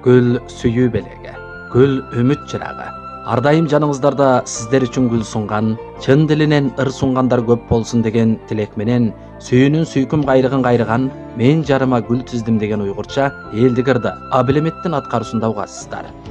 Gül süyü belege, gül ümit çıragı. Ардайым жаныңыздарда сіздер үшін гүл сұнған, чын ділінен ыр сұнғандар көп болсын деген тілекменен, сүйінің сүйкім қайрығын қайрыған, мен жарыма гүл тіздім деген ұйғырша елдік ырды абілеметтен атқарысындауғасыздар.